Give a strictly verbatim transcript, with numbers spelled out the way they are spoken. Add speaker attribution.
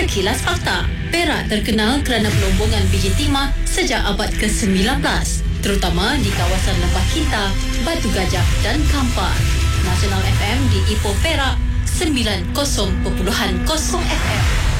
Speaker 1: Sekilas Fakta. Perak terkenal kerana pelombongan biji timah sejak abad ke sembilan belas, terutama di kawasan Lembah Kinta, Batu Gajah dan Kampar. Nasional F M di Ipoh Perak sembilan kosong perpuluhan kosong F M.